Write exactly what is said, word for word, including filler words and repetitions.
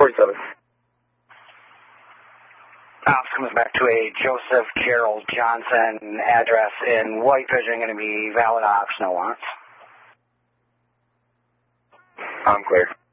forty-seven. Ops comes back to a Joseph Carroll Johnson address in White Pigeon, going to be valid ops, no wants. I'm clear.